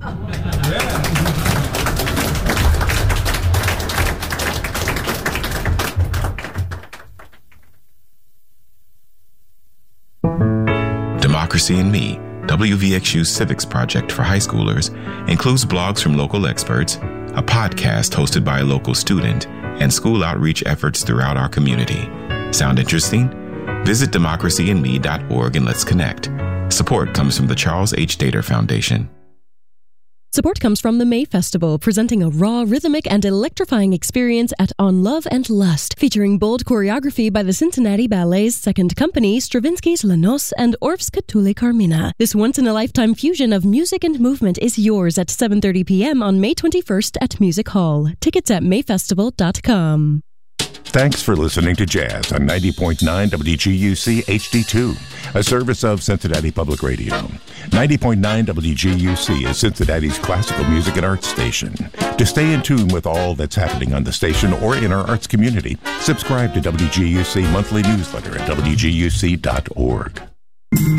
Democracy in Me, WVXU's civics project for high schoolers, includes blogs from local experts, a podcast hosted by a local student, and school outreach efforts throughout our community. Sound interesting? Visit democracyinme.org and let's connect. Support comes from the Charles H. Dater Foundation. Support comes from the May Festival, presenting a raw, rhythmic, and electrifying experience at On Love and Lust, featuring bold choreography by the Cincinnati Ballet's Second Company, Stravinsky's La Noce, and Orff's Catulle Carmina. This once-in-a-lifetime fusion of music and movement is yours at 7:30 p.m. on May 21st at Music Hall. Tickets at mayfestival.com. Thanks for listening to Jazz on 90.9 WGUC HD2, a service of Cincinnati Public Radio. 90.9 WGUC is Cincinnati's classical music and arts station. To stay in tune with all that's happening on the station or in our arts community, subscribe to WGUC monthly newsletter at WGUC.org.